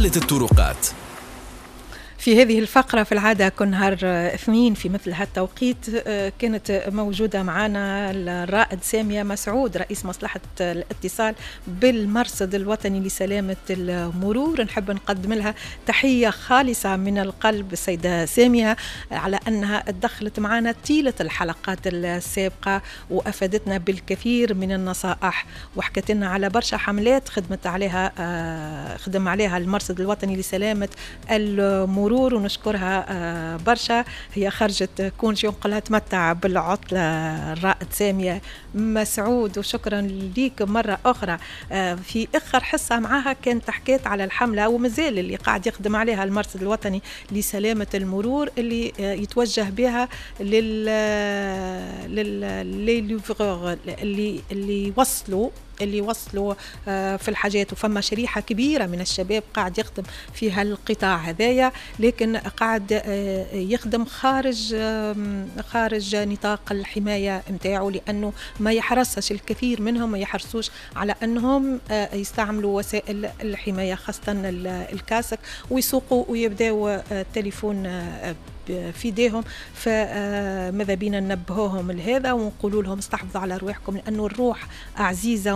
الطرقات. في هذه الفقرة في العادة كل نهار اثنين في مثل هالتوقيت كانت موجودة معنا الرائد سامية مسعود رئيس مصلحة الاتصال بالمرصد الوطني لسلامة المرور. نحب نقدم لها تحية خالصة من القلب السيدة سامية على أنها اتدخلت معنا طيلة الحلقات السابقة وأفادتنا بالكثير من النصائح وحكت لنا على برشا حملات خدم عليها المرصد الوطني لسلامة المرور ونشكرها برشا. هي خرجت كون شي نقولها تمتع بالعطلة الرائد سامية مسعود، وشكرا ليك مرة أخرى. في آخر حصة معها كانت حكيت على الحملة ومازال اللي قاعد يخدم عليها المرصد الوطني لسلامة المرور اللي يتوجه بها للليفغور اللي وصلوا في الحاجات، وفما شريحة كبيرة من الشباب قاعد يخدم في هالقطاع هذايا، لكن قاعد يخدم خارج نطاق الحماية متاعه، لأنه ما يحرصش الكثير منهم ما يحرصوش على أنهم يستعملوا وسائل الحماية خاصة الكاسك ويسوقوا ويبدأوا التليفون في ايديهم. فماذا بينا ننبهوهم لهذا ونقولوا لهم استحفظوا على روحكم، لأنه الروح عزيزة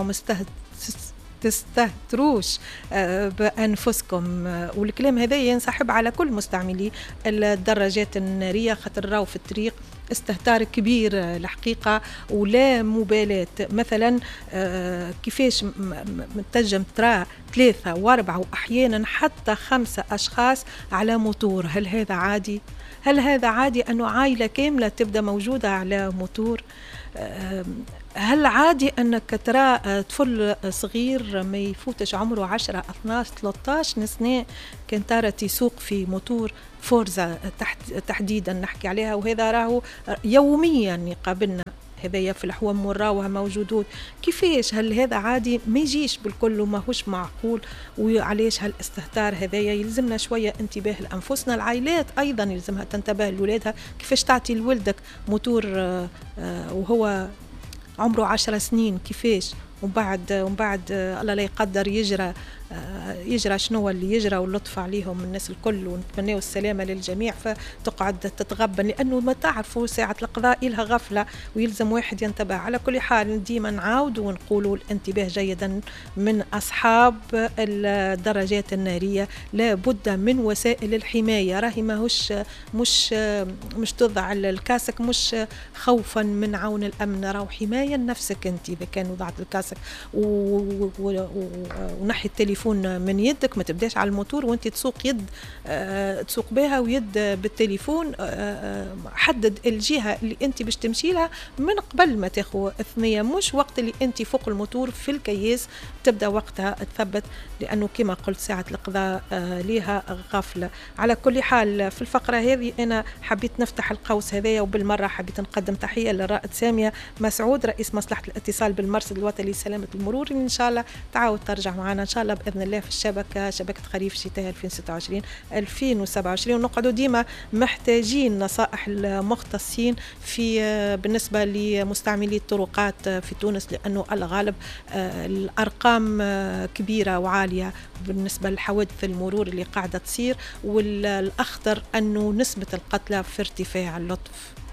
تستهتروش بأنفسكم. والكلام هذا ينسحب على كل مستعملي الدراجات النارية، خاطر راو في الطريق استهتار كبير الحقيقة ولا مبالاة. مثلا كيفاش تنجم ترى 3 و4 وأحيانا حتى 5 أشخاص على موتور؟ هل هذا عادي؟ هل هذا عادي أنه عائلة كاملة تبدأ موجودة على موتور؟ هل عادي أنك ترى طفل صغير ما يفوتش عمره 10 12 13 سنة كان ترى يسوق في موتور فورزا تحديدا نحكي عليها، وهذا راهو يوميا يقابلنا هذايا في الحوم والراوها موجودون. كيفاش هل هذا عادي؟ ما يجيش بالكل وما هوش معقول. وعليش هالاستهتار هذايا يلزمنا شوية انتباه لأنفسنا. العائلات أيضا يلزمها تنتبه لولادها، كيفاش تعطي لولدك موتور وهو عمره 10 سنين كيفاش؟ ومن بعد الله لا يقدر يجرى شنو اللي يجرى، واللطف عليهم الناس الكل ونتمنوا السلامة للجميع. فتقعد تتغبن لأنه ما تعرفوا ساعة القضاء إلها غفلة ويلزم واحد ينتبه. على كل حال ديما نعاود ونقولوا الانتباه جيدا من أصحاب الدراجات النارية، لا بد من وسائل الحماية. راهي ماهوش مش تضع الكاسك مش خوفا من عون الأمن، راهو حماية لنفسك أنت. إذا كان وضعت الكاسك ونحي التليفون من يدك، ما تبداش على الموتور وانت تسوق يد تسوق بها ويد بالتليفون. حدد الجهة اللي انت باش تمشي لها من قبل ما تاخذ الثنية، مش وقت اللي انت فوق الموتور في الكياس تبدا وقتها تثبت، لانه كما قلت ساعة القضاء ليها غفلة. على كل حال في الفقرة هذه انا حبيت نفتح القوس هذايا، وبالمرة حبيت نقدم تحية للرائد سامية مسعود رئيس مصلحة الاتصال بالمرصد الوطني لسلامة المرور، ان شاء الله تعاود ترجع معنا ان شاء الله بإذن الله في شبكة خريف الشتاء 2026-2027. ونقعدوا ديما محتاجين نصائح المختصين في بالنسبة لمستعملي الطرقات في تونس، لأنه الغالب الأرقام كبيرة وعالية بالنسبة لحوادث المرور اللي قاعدة تصير، والأخطر أنه نسبة القتلى في ارتفاع. اللطف